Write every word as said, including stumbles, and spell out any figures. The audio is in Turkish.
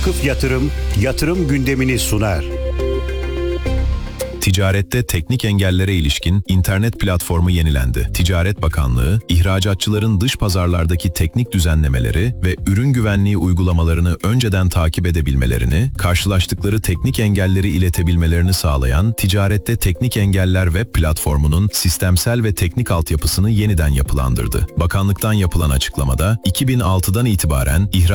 Vakıf Yatırım, yatırım gündemini sunar. Ticarette teknik engellere ilişkin internet platformu yenilendi. Ticaret Bakanlığı, ihracatçıların dış pazarlardaki teknik düzenlemeleri ve ürün güvenliği uygulamalarını önceden takip edebilmelerini, karşılaştıkları teknik engelleri iletebilmelerini sağlayan Ticarette Teknik Engeller Web platformunun sistemsel ve teknik altyapısını yeniden yapılandırdı. Bakanlıktan yapılan açıklamada, iki bin altıdan itibaren ihracat